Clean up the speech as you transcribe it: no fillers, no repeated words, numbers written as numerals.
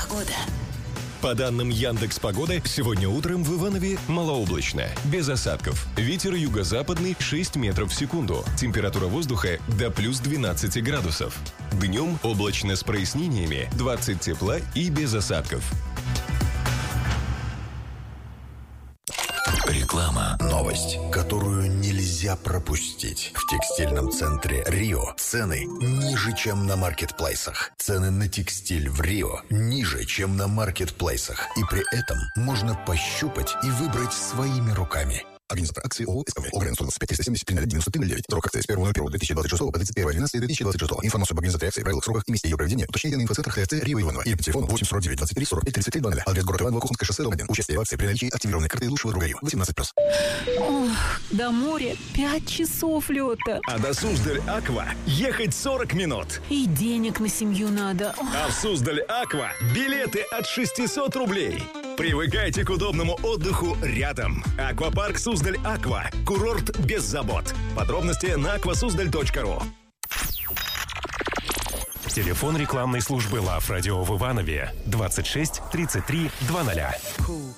Погода. По данным Яндекс.Погоды, сегодня утром в Иванове малооблачно, без осадков. Ветер юго-западный 6 метров в секунду. Температура воздуха до плюс 12 градусов. Днем облачно с прояснениями, 20 тепла и без осадков. Реклама. Новость, которую нельзя пропустить. В текстильном центре Рио цены ниже, чем на маркетплейсах. Цены на текстиль в Рио ниже, чем на маркетплейсах. И при этом можно пощупать и выбрать своими руками. Организатор акции ООО СКВ. ОГРН 125-370-9309. Срок акции с 1.01.2026 по 31.12.2026. Информацию об организаторе акции, правилах, сроках и месте ее проведения уточняйте на инфоцентрах ХФЦ Рио Иваново или по телефону 849 23 45 33 00. Адрес город Иваново, Кухонское шоссе, дом 1. Участие в акции при наличии активированной карты лучшего друга Рио. 18+. Ох, до моря 5 часов лета. А до Суздаль-Аква ехать 40 минут. И денег на семью надо. А в Суздаль-Аква билеты от 600 рублей. Привыкайте к удобному отдыху рядом. Аквапарк Суздаль-Аква. Курорт без забот. Подробности на aquasuzdalь.ru. Телефон рекламной службы Love Radio в Иванове 26 33 00.